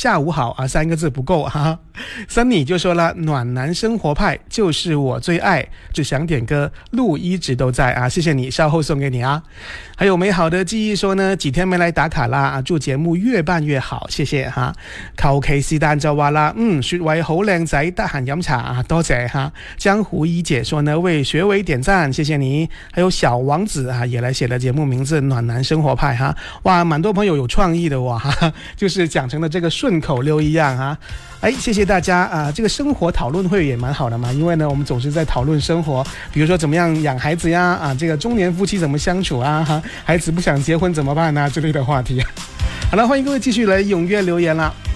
下午好啊3个字不够哈。Sunny 就说了，暖男生活派就是我最爱，只想点歌，路一直都在啊，谢谢你，稍后送给你啊。还有美好的记忆说呢，几天没来打卡啦啊，祝节目越辦越好，謝謝哈。求其是但就話啦，雪偉好靚仔，得閒飲茶啊，多謝哈。江湖一姐說呢，為學偉點讚，謝謝你。還有小王子啊，也來寫了節目名字暖男生活派哈，哇，蠻多朋友有創意的哇哈，就是講成了這個順口溜一樣哈。哎，謝謝大家啊！這個生活討論會也蠻好的嘛，因為呢，我們總是在討論生活，比如說怎麼樣養孩子呀，啊，這個中年夫妻怎麼相處啊，孩子不想結婚怎麼辦啊之類的話題。好了，歡迎各位繼續來踴躍留言啦。